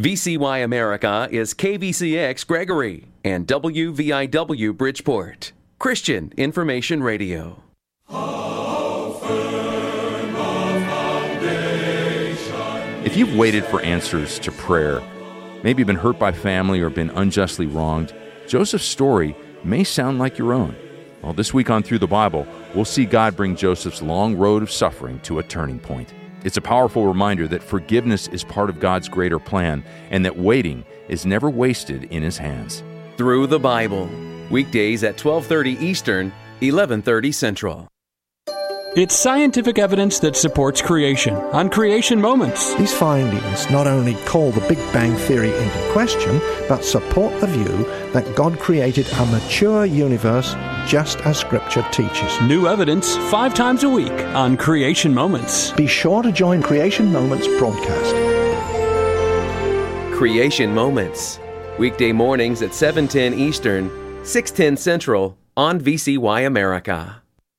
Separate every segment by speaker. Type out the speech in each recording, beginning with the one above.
Speaker 1: VCY America is KVCX Gregory and WVIW Bridgeport. Christian Information Radio.
Speaker 2: If you've waited for answers to prayer, maybe been hurt by family or been unjustly wronged, Joseph's story may sound like your own. Well, this week on Through the Bible, we'll see God bring Joseph's long road of suffering to a turning point. It's a powerful reminder that forgiveness is part of God's greater plan and that waiting is never wasted in His hands.
Speaker 1: Through the Bible, weekdays at 12:30 Eastern, 11:30 Central.
Speaker 3: It's scientific evidence that supports creation on Creation Moments.
Speaker 4: These findings not only call the Big Bang Theory into question, but support the view that God created a mature universe just as Scripture teaches.
Speaker 3: New evidence 5 times a week on Creation Moments.
Speaker 4: Be sure to join Creation Moments broadcast.
Speaker 1: Creation Moments, weekday mornings at 7:10 Eastern, 6:10 Central on VCY America.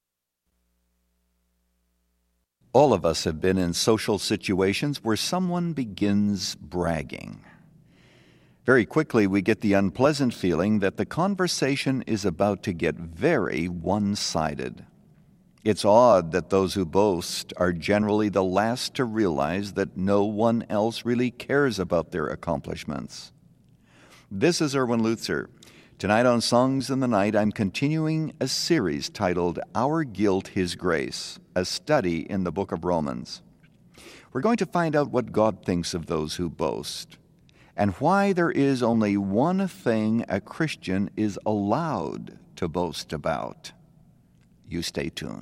Speaker 5: All of us have been in social situations where someone begins bragging. Very quickly, we get the unpleasant feeling that the conversation is about to get very one-sided. It's odd that those who boast are generally the last to realize that no one else really cares about their accomplishments. This is Erwin Lutzer. Tonight on Songs in the Night, I'm continuing a series titled Our Guilt, His Grace, a study in the book of Romans. We're going to find out what God thinks of those who boast, and why there is only one thing a Christian is allowed to boast about. You stay tuned.